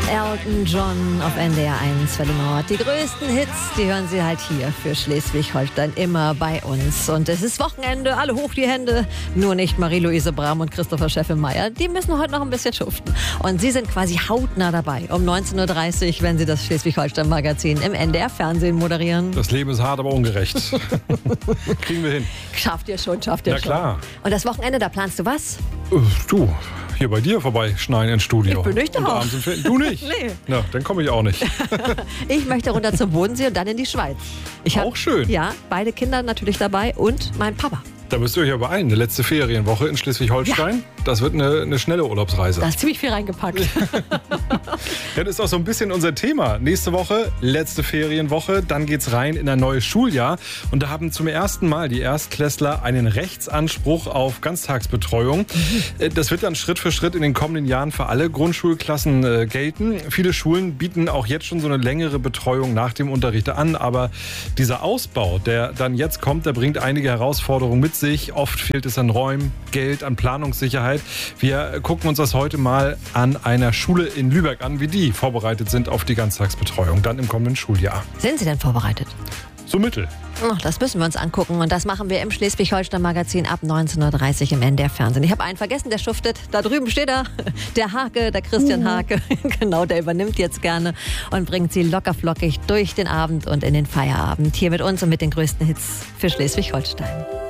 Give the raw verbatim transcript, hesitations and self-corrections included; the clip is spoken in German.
Elton John auf N D R eins Welle Nord. Die größten Hits, die hören Sie halt hier für Schleswig-Holstein immer bei uns. Und es ist Wochenende, alle hoch die Hände. Nur nicht Marie-Louise Brahm und Christopher Scheffel-Meyer. Die müssen heute noch ein bisschen schuften. Und Sie sind quasi hautnah dabei. Um neunzehn Uhr dreißig, wenn Sie das Schleswig-Holstein-Magazin im N D R-Fernsehen moderieren. Das Leben ist hart, aber ungerecht. Kriegen wir hin. Schafft ihr schon, schafft ihr Ja, schon. klar. Und das Wochenende, da planst du was? Äh, Du, hier bei dir vorbeischneien ins Studio. Ich bin nicht da. Und abends im Fernsehen. Du nicht? Nee. Na, dann komme ich auch nicht. Ich möchte runter zum Bodensee und dann in die Schweiz. Ich hab, Auch schön. Ja, beide Kinder natürlich dabei und mein Papa. Da müsst ihr euch aber ein. Eine letzte Ferienwoche in Schleswig-Holstein. Das wird eine, eine schnelle Urlaubsreise. Da ist ziemlich viel reingepackt. Ja, das ist auch so ein bisschen unser Thema. Nächste Woche, letzte Ferienwoche, dann geht's rein in ein neues Schuljahr. Und da haben zum ersten Mal die Erstklässler einen Rechtsanspruch auf Ganztagsbetreuung. Mhm. Das wird dann Schritt für Schritt in den kommenden Jahren für alle Grundschulklassen äh, gelten. Viele Schulen bieten auch jetzt schon so eine längere Betreuung nach dem Unterricht an. Aber dieser Ausbau, der dann jetzt kommt, der bringt einige Herausforderungen mit sich. Oft fehlt es an Räumen, Geld, an Planungssicherheit. Wir gucken uns das heute mal an einer Schule in Lübeck an, wie die vorbereitet sind auf die Ganztagsbetreuung dann im kommenden Schuljahr. Sind Sie denn vorbereitet? So mittel. Ach, das müssen wir uns angucken und das machen wir im Schleswig-Holstein-Magazin ab neunzehn Uhr dreißig im N D R-Fernsehen. Ich habe einen vergessen, der schuftet. Da drüben steht er, der Hake, der Christian Hake. Genau, der übernimmt jetzt gerne und bringt Sie lockerflockig durch den Abend und in den Feierabend. Hier mit uns und mit den größten Hits für Schleswig-Holstein.